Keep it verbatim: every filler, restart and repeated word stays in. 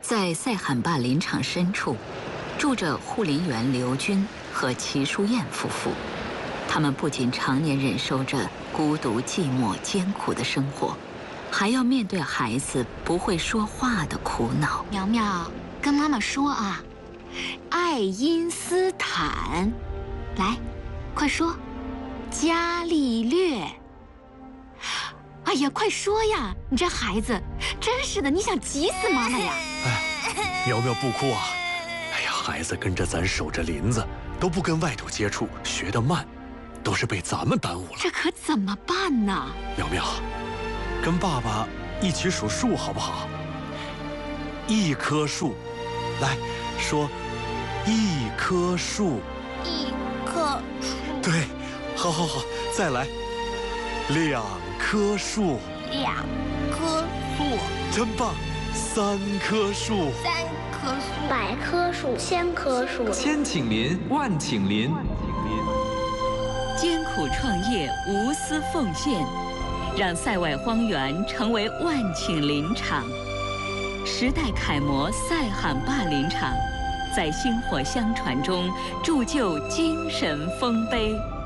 在塞罕坝林场深处，住着护林员刘军和齐淑燕夫妇。他们不仅常年忍受着孤独、寂寞、艰苦的生活，还要面对孩子不会说话的苦恼。 苗苗，跟妈妈说啊，爱因斯坦，来，快说，伽利略。哎呀，快说呀！你这孩子，真是的，你想急死妈妈呀！ 哎，苗苗不哭啊！哎呀，孩子跟着咱守着林子，都不跟外头接触，学得慢，都是被咱们耽误了。 这可怎么办呢？ 苗苗，跟爸爸一起数数好不好？一棵树，来说，一棵树。 一棵树。 对，好好好，再来，两棵树。 两棵树。 真棒！三棵树。 三棵树。 百棵树。千棵树。 千顷林，万顷林。 艰苦创业，无私奉献，让塞外荒原成为万顷林场。时代楷模塞罕坝林场，在薪火相传中铸就精神丰碑。